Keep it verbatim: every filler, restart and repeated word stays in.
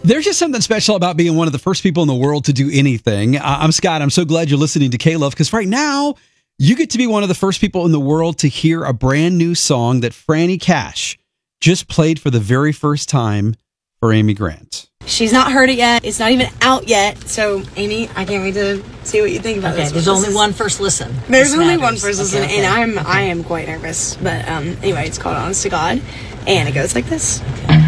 There's just something special about being one of the first people in the world to do anything. Uh, I'm Scott. I'm so glad you're listening to K-Love, because right now you get to be one of the first people in the world to hear a brand new song that Franny Cash just played for the very first time for Amy Grant. She's not heard it yet. It's not even out yet. So, Amy, I can't wait to see what you think about okay, this. Okay, there's only one first listen. There's this only matters. one first listen, okay, okay. and I'm okay. I am quite nervous. But um, anyway, it's called Honest to God, and it goes like this. Okay.